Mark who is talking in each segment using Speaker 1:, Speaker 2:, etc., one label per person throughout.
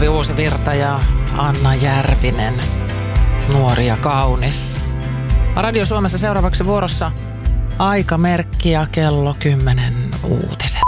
Speaker 1: Paavi Uusivirta ja Anna Järvinen, nuori ja kaunis. Radio Suomessa seuraavaksi vuorossa aikamerkki ja kello 10 uutiset.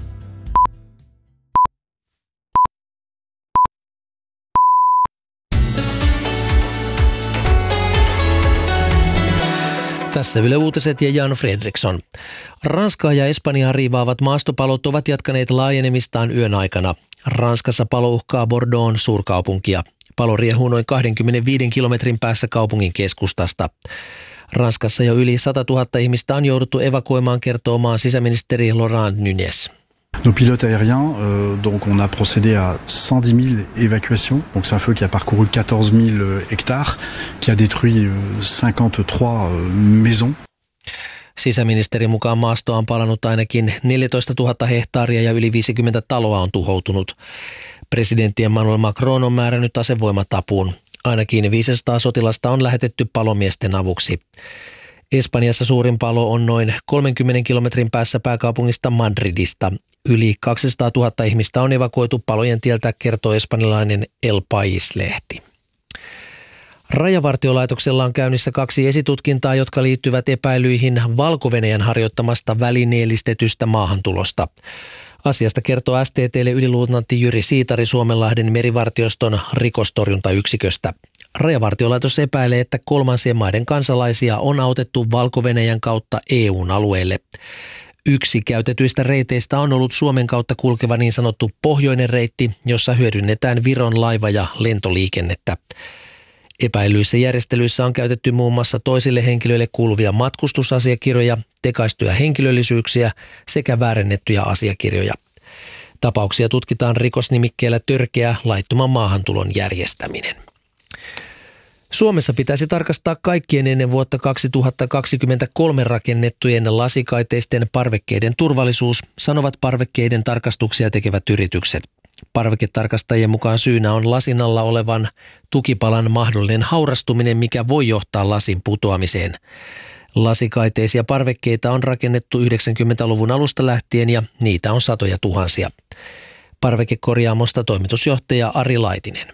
Speaker 2: Tässä Yle Uutiset ja Jan Fredriksson. Ranskaa ja Espanjaa riivaavat maastopalot ovat jatkaneet laajenemistaan yön aikana. Ranskassa palo uhkaa Bordeaux'n suurkaupunkia. Palo riehuu noin 25 kilometrin päässä kaupungin keskustasta. Ranskassa jo yli 100 000 ihmistä on jouduttu evakuoimaan, kertoo maan sisäministeri Laurent Nunez.
Speaker 3: Nos pilotes aériens, donc on a procédé à 110 000 évacuations. Donc c'est un feu qui a parcouru 14 000 hectares, qui a détruit 53 maisons.
Speaker 2: Sisäministerin mukaan maastoa on palannut ainakin 14 000 hehtaaria ja yli 50 taloa on tuhoutunut. Presidentti Emmanuel Macron on määrännyt asevoimat apuun. Ainakin 500 sotilasta on lähetetty palomiesten avuksi. Espanjassa suurin palo on noin 30 kilometrin päässä pääkaupungista Madridista. Yli 200 000 ihmistä on evakuoitu palojen tieltä, kertoo espanjalainen El País-lehti. Rajavartiolaitoksella on käynnissä 2 esitutkintaa, jotka liittyvät epäilyihin Valko-Venäjän harjoittamasta välineellistetystä maahantulosta. Asiasta kertoo STT:lle yliluutnantti Jyri Siitari Suomenlahden merivartioston rikostorjuntayksiköstä. Rajavartiolaitos epäilee, että kolmansien maiden kansalaisia on autettu Valko-Venäjän kautta EU:n alueelle. Yksi käytetyistä reiteistä on ollut Suomen kautta kulkeva niin sanottu pohjoinen reitti, jossa hyödynnetään Viron laiva- ja lentoliikennettä. Epäilyissä järjestelyissä on käytetty muun muassa toisille henkilöille kuuluvia matkustusasiakirjoja, tekaistuja henkilöllisyyksiä sekä väärennettyjä asiakirjoja. Tapauksia tutkitaan rikosnimikkeellä törkeä laittoman maahantulon järjestäminen. Suomessa pitäisi tarkastaa kaikkien ennen vuotta 2023 rakennettujen lasikaiteisten parvekkeiden turvallisuus, sanovat parvekkeiden tarkastuksia tekevät yritykset. Parveketarkastajien mukaan syynä on lasin alla olevan tukipalan mahdollinen haurastuminen, mikä voi johtaa lasin putoamiseen. Lasikaiteisia parvekkeita on rakennettu 90-luvun alusta lähtien ja niitä on satoja tuhansia. Parvekekorjaamosta toimitusjohtaja Ari Laitinen.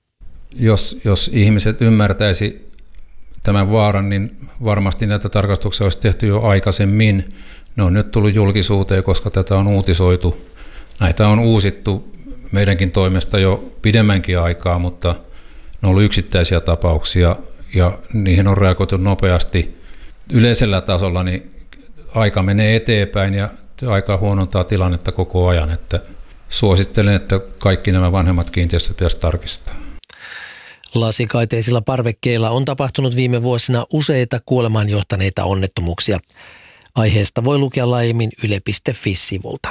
Speaker 4: Jos ihmiset ymmärtäisi tämän vaaran, niin varmasti näitä tarkastuksia olisi tehty jo aikaisemmin. Ne on nyt tullut julkisuuteen, koska tätä on uutisoitu. Näitä on uusittu meidänkin toimesta jo pidemmänkin aikaa, mutta ne on ollut yksittäisiä tapauksia ja niihin on reagoitu nopeasti. Yleisellä tasolla niin aika menee eteenpäin ja aika huonontaa tilannetta koko ajan. Että suosittelen, että kaikki nämä vanhemmat kiinteistöt pitäisi tarkistaa.
Speaker 2: Lasikaiteisilla parvekkeilla on tapahtunut viime vuosina useita kuolemaan johtaneita onnettomuuksia. Aiheesta voi lukea laajemmin yle.fi-sivulta.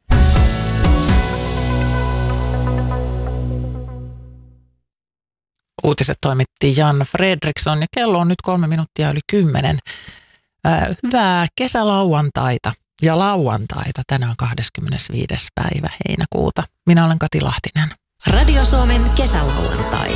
Speaker 1: Uutiset toimitti Jan Fredriksson ja kello on nyt 3 minuuttia yli 10. Hyvää kesälauantaita ja lauantaita tänään 25. päivä heinäkuuta. Minä olen Kati Lahtinen.
Speaker 5: Radio Suomen kesälauantai.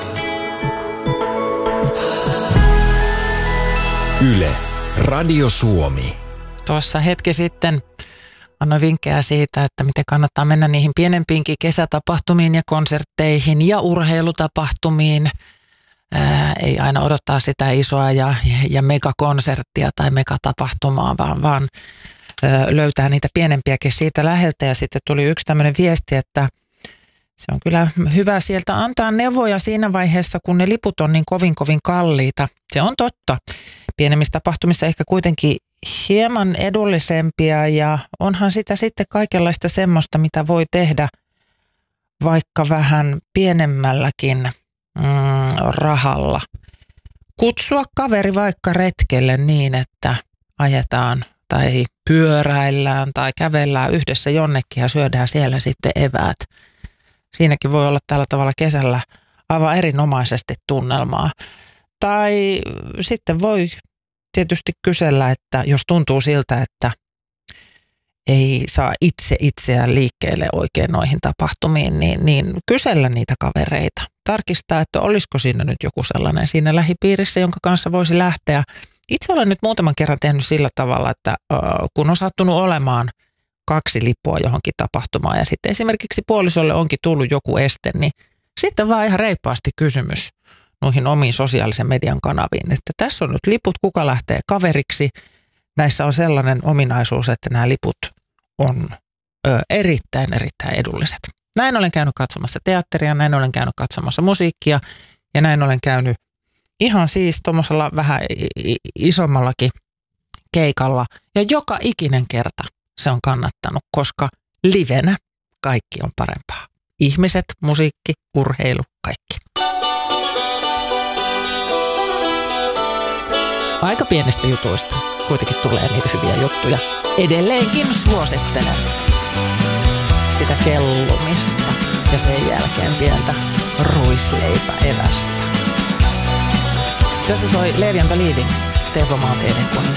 Speaker 6: Yle, Radio Suomi.
Speaker 1: Tuossa hetki sitten annoin vinkkejä siitä, että miten kannattaa mennä niihin pienempiinkin kesätapahtumiin ja konsertteihin ja urheilutapahtumiin. Ei aina odottaa sitä isoa ja megakonserttia tai megatapahtumaa, vaan löytää niitä pienempiäkin siitä läheltä. Ja sitten tuli yksi tämmöinen viesti, että se on kyllä hyvä sieltä antaa neuvoja siinä vaiheessa, kun ne liput on niin kovin kalliita. Se on totta. Pienemmissä tapahtumissa ehkä kuitenkin hieman edullisempia ja onhan sitä sitten kaikenlaista semmoista, mitä voi tehdä vaikka vähän pienemmälläkin rahalla. Kutsua kaveri vaikka retkelle niin, että ajetaan tai pyöräillään tai kävellään yhdessä jonnekin ja syödään siellä sitten eväät. Siinäkin voi olla tällä tavalla kesällä aivan erinomaisesti tunnelmaa. Tai sitten voi tietysti kysellä, että jos tuntuu siltä, että ei saa itseään liikkeelle oikein noihin tapahtumiin, niin kysellä niitä kavereita. Tarkistaa, että olisiko siinä nyt joku sellainen siinä lähipiirissä, jonka kanssa voisi lähteä. Itse olen nyt muutaman kerran tehnyt sillä tavalla, että kun on sattunut olemaan 2 lippua johonkin tapahtumaan ja sitten esimerkiksi puolisolle onkin tullut joku este, niin Sitten vaan ihan reippaasti kysymys noihin omiin sosiaalisen median kanaviin, että tässä on nyt liput, kuka lähtee kaveriksi. Näissä on sellainen ominaisuus, että nämä liput on erittäin edulliset. Näin olen käynyt katsomassa teatteria, näin olen käynyt katsomassa musiikkia ja näin olen käynyt ihan siis tuommoisella vähän isommallakin keikalla. Ja joka ikinen kerta se on kannattanut, koska livenä kaikki on parempaa. Ihmiset, musiikki, urheilu, kaikki. Aika pienistä jutuista kuitenkin tulee niitä hyviä juttuja. Edelleenkin suosittelen sitä kellumista ja sen jälkeen pientä ruisleipäevästä. Tässä soi Levi and the Leavings, Teivo Maantieteen